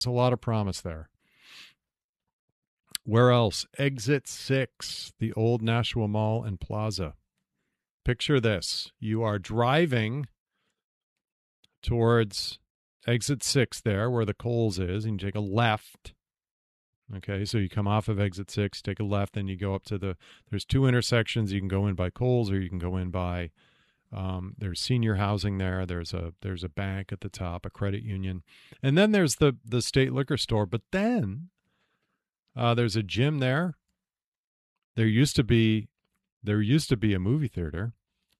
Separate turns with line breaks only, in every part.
a lot of promise there. Where else? Exit 6, the old Nashua Mall and Plaza. Picture this. You are driving towards exit 6 there where the Kohl's is, and you take a left. Okay, so you come off of exit 6, take a left, and you go up to there's two intersections. You can go in by Kohl's or you can go in by, there's senior housing there. There's a bank at the top, a credit union. And then there's the state liquor store. But then there's a gym there. There used to be a movie theater.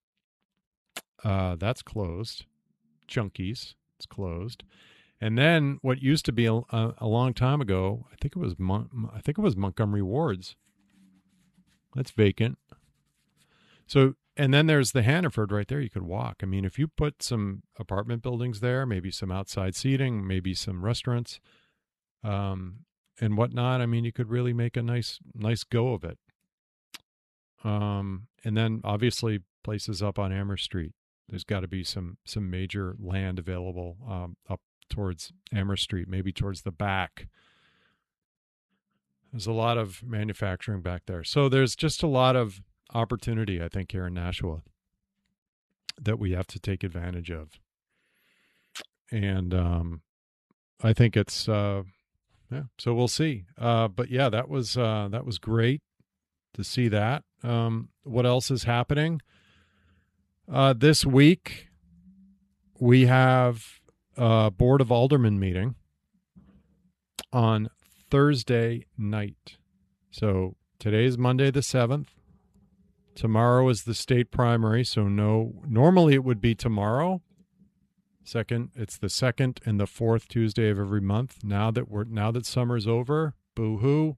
That's closed. Junkies. It's closed. And then what used to be a long time ago, I think it was Montgomery Ward's. That's vacant. So, and then there's the Hannaford right there. You could walk. I mean, if you put some apartment buildings there, maybe some outside seating, maybe some restaurants, and whatnot, I mean, you could really make a nice go of it. And then obviously places up on Amherst Street. There's got to be some major land available up towards Amherst Street, maybe towards the back. There's a lot of manufacturing back there. So there's just a lot of opportunity, I think, here in Nashua that we have to take advantage of. And I think it's yeah, so we'll see. But yeah, that was great to see that. What else is happening? This week we have a Board of Aldermen meeting on Thursday night. So today's Monday the 7th. Tomorrow is the state primary, so normally it would be tomorrow. It's the second and the fourth Tuesday of every month. Now that summer's over, boo-hoo.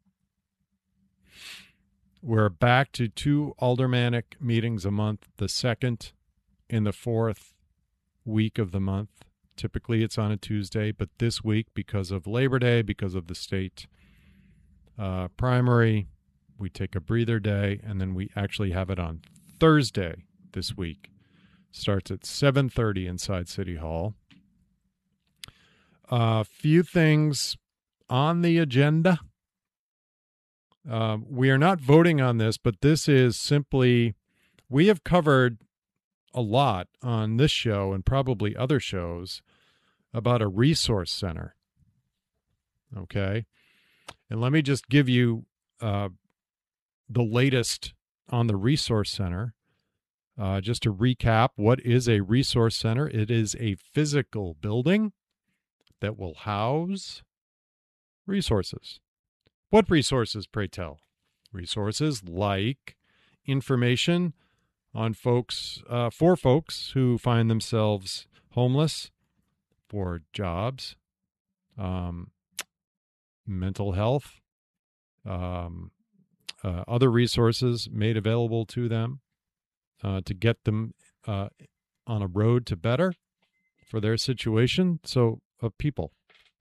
We're back to 2 aldermanic meetings a month, the second and the fourth week of the month. Typically it's on a Tuesday, but this week, because of Labor Day, because of the state primary, we take a breather day, and then we actually have it on Thursday this week. Starts at 7:30 inside City Hall. A few things on the agenda. We are not voting on this, but this is simply, we have covered a lot on this show and probably other shows about a resource center. Okay. And let me just give you the latest on the resource center. Just to recap, what is a resource center? It is a physical building that will house resources. What resources, pray tell? Resources like information on for folks who find themselves homeless, for jobs, mental health, other resources made available to them to get them on a road to better for their situation. So people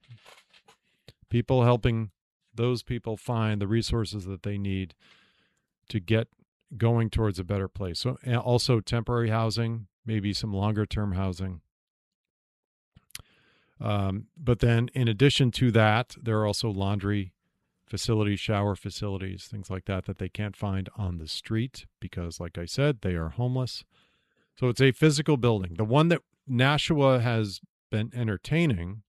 helping those people find the resources that they need to get going towards a better place. So also temporary housing, maybe some longer term housing. But then in addition to that, there are also laundry facilities, shower facilities, things like that they can't find on the street because, like I said, they are homeless. So it's a physical building. The one that Nashua has been entertaining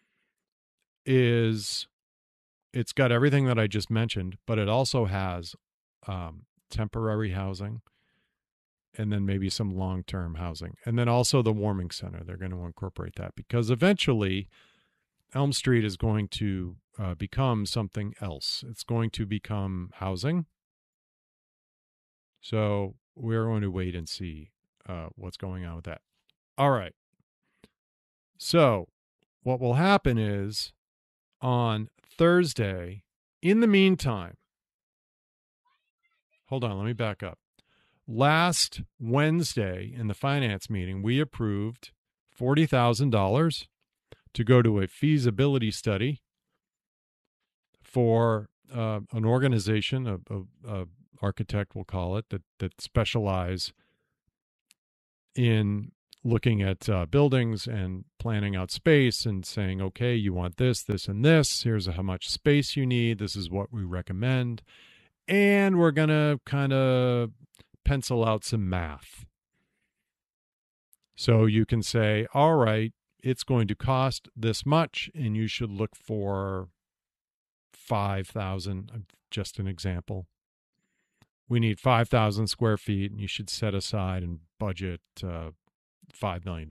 it's got everything that I just mentioned, but it also has temporary housing and then maybe some long-term housing. And then also the warming center. They're going to incorporate that because eventually Elm Street is going to become something else. It's going to become housing. So we're going to wait and see what's going on with that. All right. So what will happen is on Thursday, in the meantime, hold on, let me back up. Last Wednesday in the finance meeting, we approved $40,000 to go to a feasibility study for an organization, a architect we'll call it, that specialize in looking at buildings and planning out space and saying, okay, you want this, this, and this. Here's how much space you need. This is what we recommend. And we're going to kind of pencil out some math. So you can say, all right, it's going to cost this much, and you should look for 5,000, just an example. We need 5,000 square feet, and you should set aside and budget $5 million.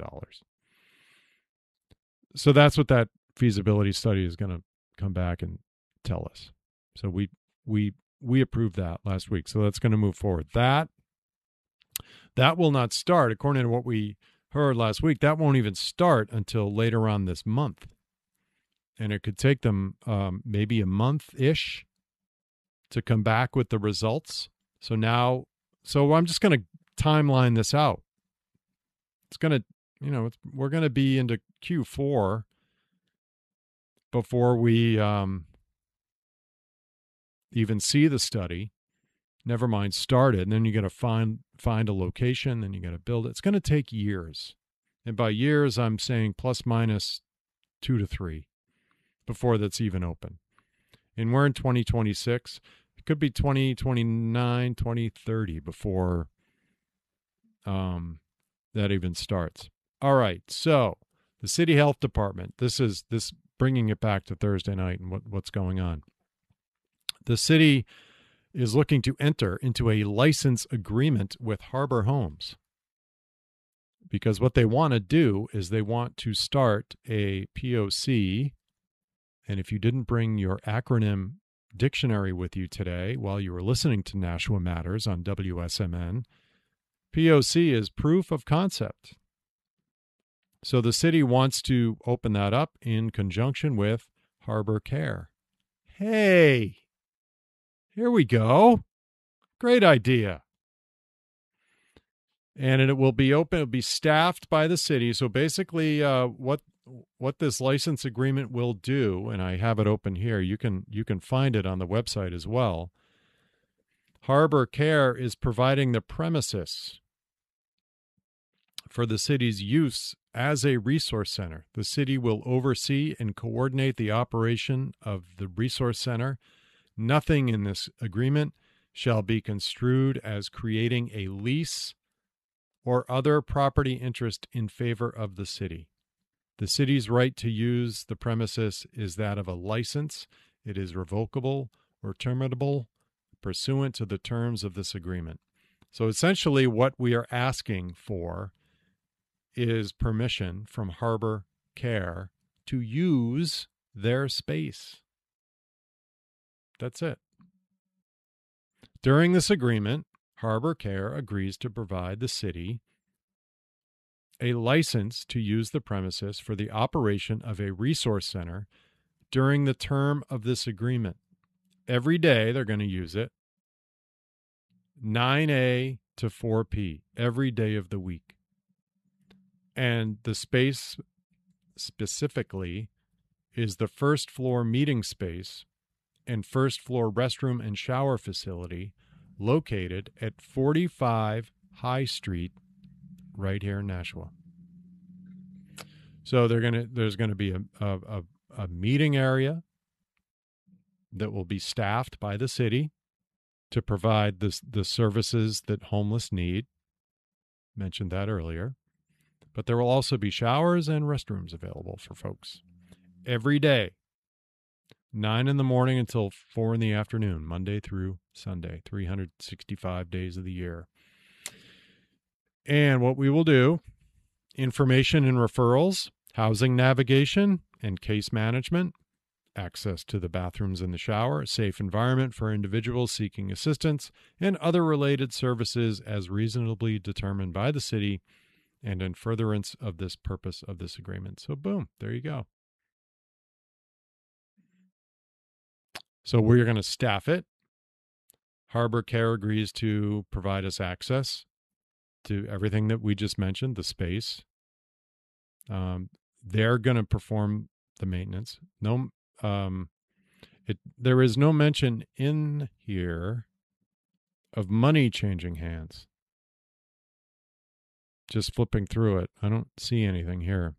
So that's what that feasibility study is going to come back and tell us. So we approved that last week. So that's going to move forward. That will not start, according to what we heard last week, that won't even start until later on this month. And it could take them maybe a month-ish to come back with the results. So I'm just going to timeline this out. It's going to, we're going to be into Q4 before we even see the study. Never mind start it. And then you got to find a location, then you got to build it. It's going to take years. And by years, I'm saying plus minus 2 to 3 before that's even open. And we're in 2026. It could be 2029, 2030 before that even starts. All right. So the city health department, this bringing it back to Thursday night and what's going on. The city is looking to enter into a license agreement with Harbor Homes, because what they want to do is they want to start a POC. And if you didn't bring your acronym dictionary with you today while you were listening to Nashua Matters on WSMN, POC is proof of concept. So the city wants to open that up in conjunction with Harbor Care. Hey, here we go. Great idea. And it will be open. It'll be staffed by the city. So basically, what this license agreement will do, and I have it open here. You can find it on the website as well. Harbor Care is providing the premises for the city's use as a resource center. The city will oversee and coordinate the operation of the resource center. Nothing in this agreement shall be construed as creating a lease or other property interest in favor of the city. The city's right to use the premises is that of a license. It is revocable or terminable pursuant to the terms of this agreement. So essentially what we are asking for is permission from Harbor Care to use their space. That's it. During this agreement, Harbor Care agrees to provide the city a license to use the premises for the operation of a resource center during the term of this agreement. Every day they're going to use it, 9 to 4 p, every day of the week. And the space specifically is the first floor meeting space and first floor restroom and shower facility located at 45 High Street right here in Nashua. So there's going to be a meeting area that will be staffed by the city to provide the services that homeless need. Mentioned that earlier. But there will also be showers and restrooms available for folks every day, 9 in the morning until 4 in the afternoon, Monday through Sunday, 365 days of the year. And what we will do, information and referrals, housing navigation and case management, access to the bathrooms and the shower, a safe environment for individuals seeking assistance, and other related services as reasonably determined by the city and in furtherance of this purpose of this agreement. So boom, there you go. So we're going to staff it. Harbor Care agrees to provide us access to everything that we just mentioned, the space. They're going to perform the maintenance. There is no mention in here of money changing hands. Just flipping through it, I don't see anything here.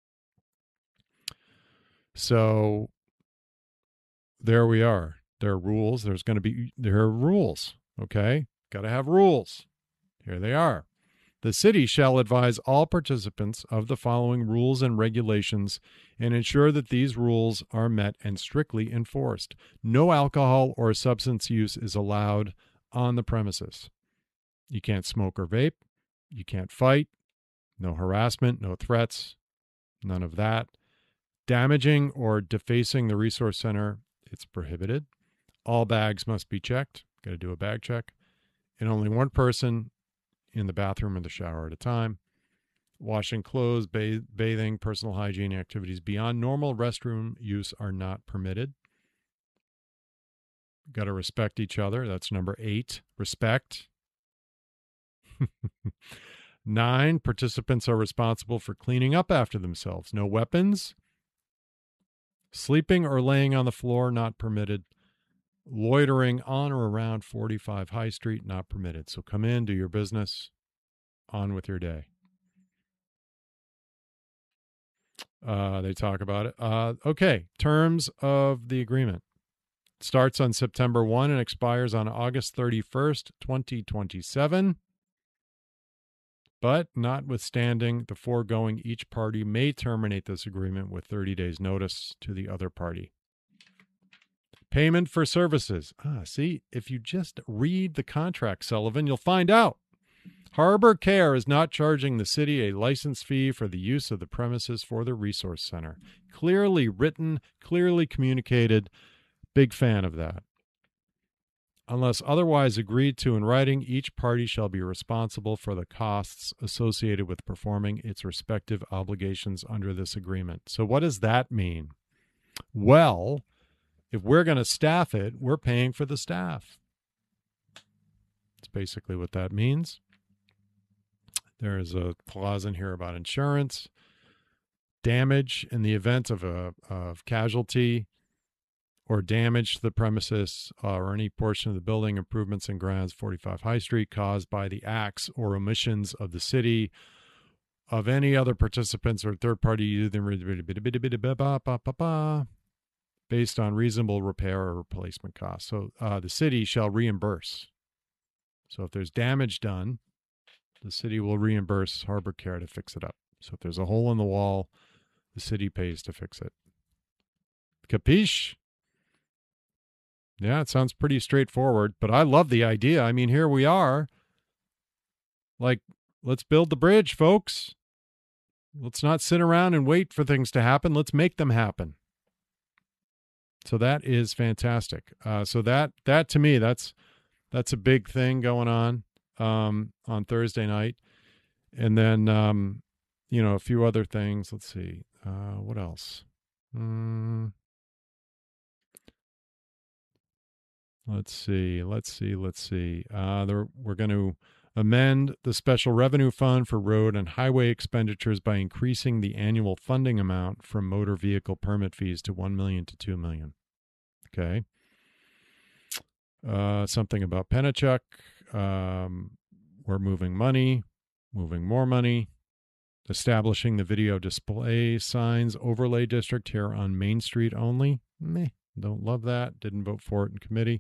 So there we are. There are rules. There are rules. Okay. Got to have rules. Here they are. The city shall advise all participants of the following rules and regulations and ensure that these rules are met and strictly enforced. No alcohol or substance use is allowed on the premises. You can't smoke or vape. You can't fight. No harassment, no threats, none of that. Damaging or defacing the resource center, it's prohibited. All bags must be checked. Got to do a bag check. And only one person in the bathroom or the shower at a time. Washing clothes, bathing, personal hygiene activities beyond normal restroom use are not permitted. Got to respect each other. That's number 8. Respect. 9, participants are responsible for cleaning up after themselves. No weapons. Sleeping or laying on the floor, not permitted. Loitering on or around 45 High Street, not permitted. So come in, do your business, on with your day. They talk about it. Okay, terms of the agreement. It starts on September 1 and expires on August 31st, 2027. But notwithstanding the foregoing, each party may terminate this agreement with 30 days' notice to the other party. Payment for services. See, if you just read the contract, Sullivan, you'll find out. Harbor Care is not charging the city a license fee for the use of the premises for the resource center. Clearly written, clearly communicated. Big fan of that. Unless otherwise agreed to in writing, each party shall be responsible for the costs associated with performing its respective obligations under this agreement. So what does that mean? Well, if we're going to staff it, we're paying for the staff. That's basically what that means. There's a clause in here about insurance, damage in the event of casualty or damage to the premises or any portion of the building, improvements and grounds, 45 High Street, caused by the acts or omissions of the city, of any other participants or third party, based on reasonable repair or replacement costs. So the city shall reimburse. So if there's damage done, the city will reimburse Harbor Care to fix it up. So if there's a hole in the wall, the city pays to fix it. Capiche? Yeah, it sounds pretty straightforward, but I love the idea. I mean, here we are. Like, let's build the bridge, folks. Let's not sit around and wait for things to happen. Let's make them happen. So that is fantastic. So that to me, that's a big thing going on Thursday night. And then, a few other things. Let's see. What else? Let's see. We're going to amend the special revenue fund for road and highway expenditures by increasing the annual funding amount from motor vehicle permit fees to $1 million to $2 million. Okay. Something about Penachuk. We're moving more money. Establishing the video display signs overlay district here on Main Street only. Meh. Don't love that. Didn't vote for it in committee.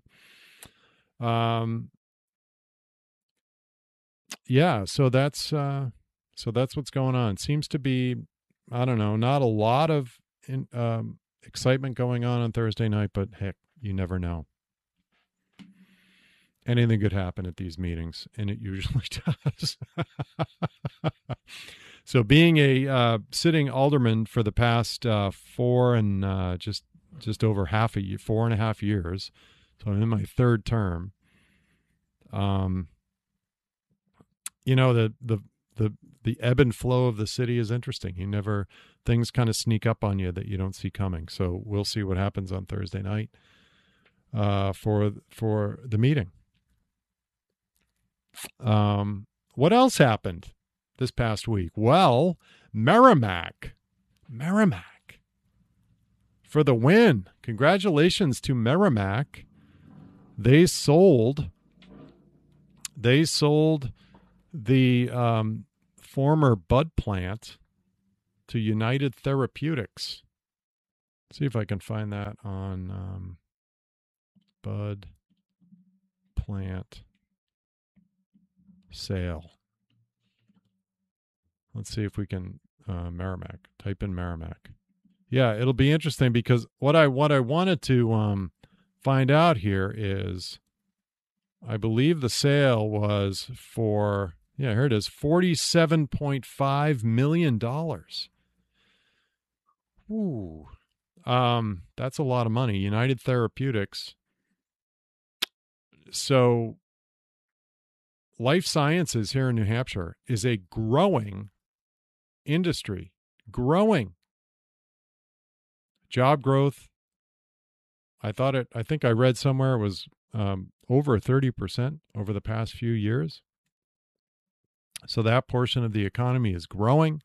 So that's what's going on. Seems to be, I don't know, not a lot of excitement going on Thursday night, but heck, you never know. Anything could happen at these meetings, and it usually does. So being a sitting alderman for the past 4.5 years. So I'm in my third term. The ebb and flow of the city is interesting. Things kind of sneak up on you that you don't see coming. So we'll see what happens on Thursday night for the meeting. What else happened this past week? Well, Merrimack. For the win. Congratulations to Merrimack. They sold the former Bud plant to United Therapeutics. Let's see if I can find that on Bud plant sale. Let's see if we can Merrimack. Type in Merrimack. Yeah, it'll be interesting because what I wanted to find out here is, I believe the sale was for, here it is, $47.5 million. Ooh. That's a lot of money. United Therapeutics. So life sciences here in New Hampshire is a growing industry. Growing. Job growth. I think I read somewhere it was over 30% over the past few years. So that portion of the economy is growing.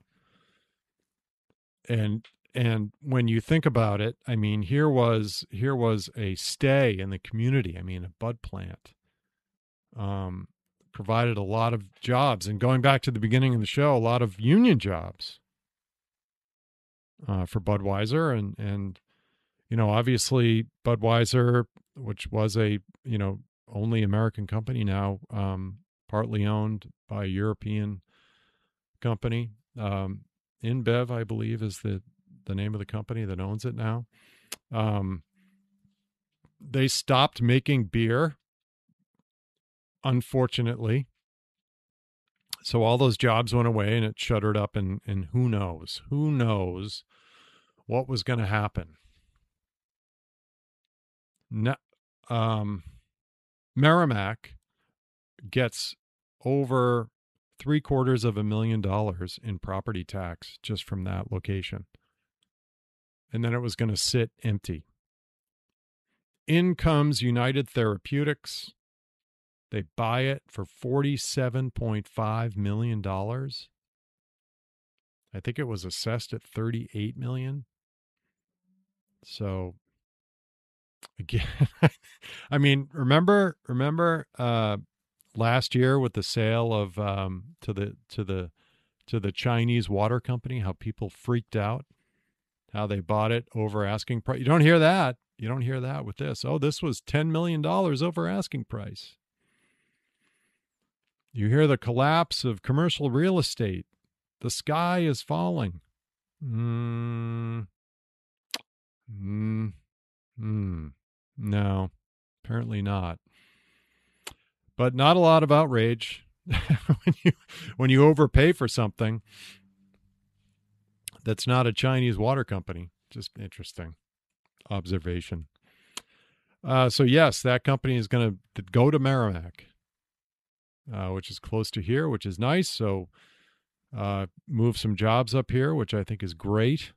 And when you think about it, I mean, here was a stay in the community. I mean, a bud plant provided a lot of jobs. And going back to the beginning of the show, a lot of union jobs for Budweiser. And obviously Budweiser, which was a, only American company now, partly owned by a European company. InBev, I believe, is the name of the company that owns it now. They stopped making beer, unfortunately. So all those jobs went away and it shuttered up, and who knows what was going to happen. Merrimack gets over $750,000 in property tax just from that location. And then it was going to sit empty. In comes United Therapeutics. They buy it for $47.5 million. I think it was assessed at $38 million. So again, I mean, remember last year with the sale of to the Chinese water company, how people freaked out, how they bought it over asking price. You don't hear that. You don't hear that with this. Oh, this was $10 million over asking price. You hear the collapse of commercial real estate. The sky is falling. No, apparently not. But not a lot of outrage when you overpay for something that's not a Chinese water company. Just interesting observation. So yes, that company is going to go to Merrimack, which is close to here, which is nice. So move some jobs up here, which I think is great.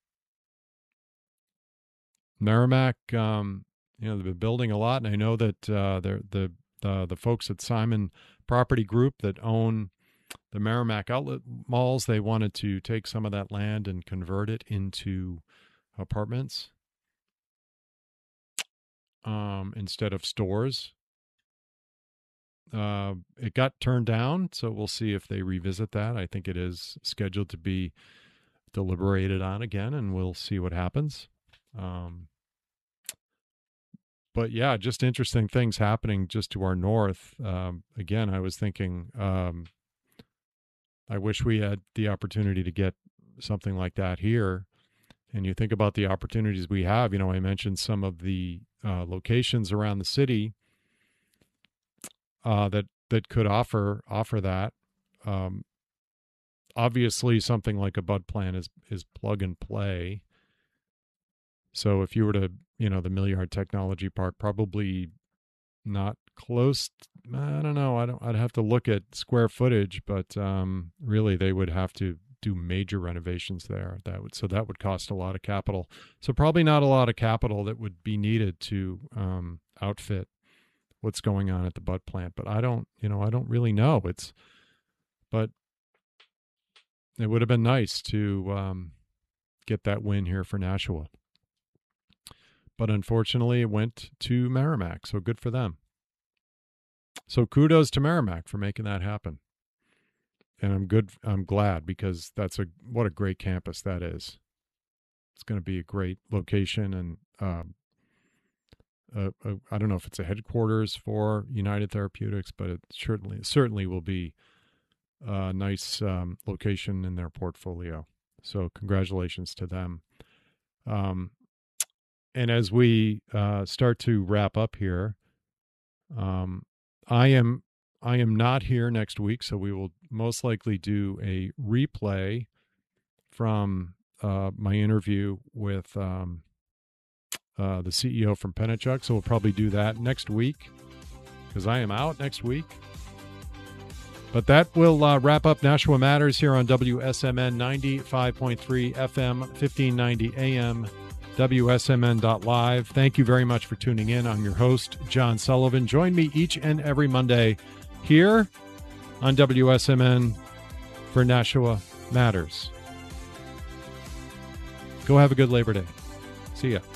Merrimack, they've been building a lot, and I know that the folks at Simon Property Group that own the Merrimack outlet malls, they wanted to take some of that land and convert it into apartments instead of stores. It got turned down, so we'll see if they revisit that. I think it is scheduled to be deliberated on again, and we'll see what happens. But yeah, just interesting things happening just to our north. Again, I was thinking, I wish we had the opportunity to get something like that here. And you think about the opportunities we have. I mentioned some of the locations around the city that could offer that. Obviously, something like a Bud plant is plug and play. So if you were to, the Millyard Technology Park, probably not close. I don't know. I'd have to look at square footage, but really they would have to do major renovations there. That would cost a lot of capital. So probably not a lot of capital that would be needed to outfit what's going on at the Bud plant. But I don't really know. But it would have been nice to get that win here for Nashua. But unfortunately, it went to Merrimack, so good for them. So kudos to Merrimack for making that happen. I'm glad, because what a great campus that is. It's going to be a great location, and I don't know if it's a headquarters for United Therapeutics, but it certainly will be a nice location in their portfolio. So congratulations to them. And as we start to wrap up here, I am not here next week, so we will most likely do a replay from my interview with the CEO from Penachuk. So we'll probably do that next week, because I am out next week. But that will wrap up Nashua Matters here on WSMN 95.3 FM, 1590 AM, WSMN.live. Thank you very much for tuning in. I'm your host, John Sullivan. Join me each and every Monday here on WSMN for Nashua Matters. Go have a good Labor Day. See ya.